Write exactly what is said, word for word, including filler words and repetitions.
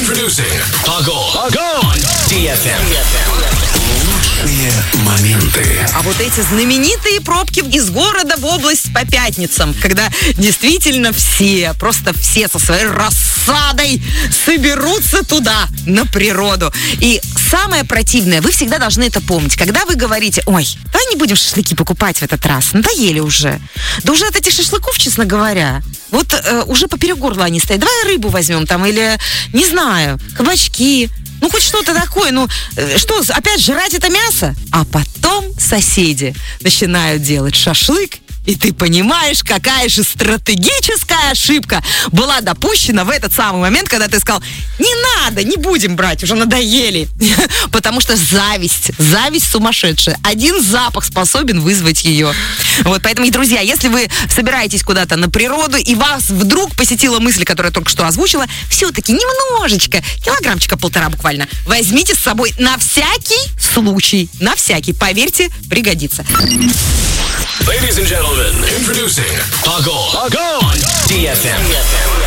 Introducing Огонь. Огонь. ди эф эм. Лучшие моменты. А вот эти знаменитые пробки из города в область по пятницам, когда действительно все, просто все со своей рассадой соберутся туда, на природу. И самое противное, вы всегда должны это помнить, когда вы говорите: ой, давай не будем шашлыки покупать в этот раз, надоели уже. Да уже от этих шашлыков, честно говоря, вот э, уже поперек горла они стоят. Давай рыбу возьмем там, или, не знаю, кабачки. Ну, хоть что-то такое. Ну, э, что, опять жрать это мясо? А потом соседи начинают делать шашлык, и ты понимаешь, какая же стратегическая ошибка была допущена в этот самый момент, когда ты сказал: не надо, не будем брать, уже надоели. Потому что зависть, зависть сумасшедшая. Один запах способен вызвать ее. Вот, поэтому, друзья, если вы собираетесь куда-то на природу, и вас вдруг посетила мысль, которую я только что озвучила, все-таки немножечко, килограммчика полтора буквально, возьмите с собой на всякий случай. На всякий, поверьте, пригодится. Ladies and gentlemen, introducing Огонь. Огонь. ди эф эм.